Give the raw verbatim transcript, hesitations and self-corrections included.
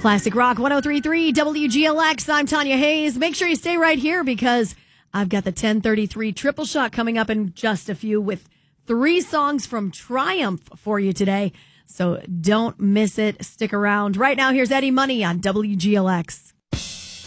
Classic Rock one oh three point three W G L X. I'm Tanya Hayes. Make sure you stay right here because I've got the ten thirty-three Triple Shot coming up in just a few with three songs from Triumph for you today. So don't miss it. Stick around. Right now, here's Eddie Money on W G L X.